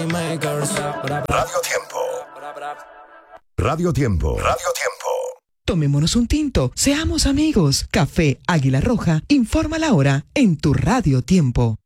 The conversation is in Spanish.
Radio Tiempo. Radio Tiempo. Radio Tiempo. Tomémonos un tinto, seamos amigos. Café Águila Roja informa la hora en tu Radio Tiempo.